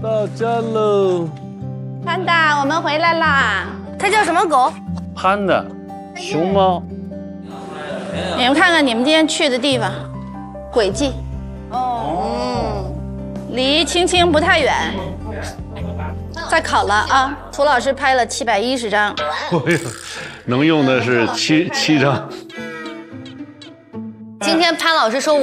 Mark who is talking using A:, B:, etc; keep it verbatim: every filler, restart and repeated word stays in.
A: 到家喽。
B: 潘达，我们回来啦。
C: 它叫什么狗？
A: 潘达，熊猫。
B: 你们看看你们今天去的地方，轨迹。
C: 哦，
B: 嗯，离青青不太远。再考了啊，涂老师拍了七百一十张。
A: 哎呀，能用的是七七张。
C: 今天潘老师说我。